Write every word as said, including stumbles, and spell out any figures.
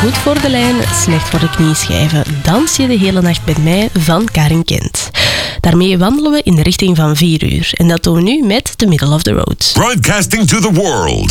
goed voor de lijn, slecht voor de knieschijven. Dans je de hele nacht met mij van Karin Kent. Daarmee wandelen we in de richting van vier uur. En dat doen we nu met The Middle of the Road. Broadcasting to the world.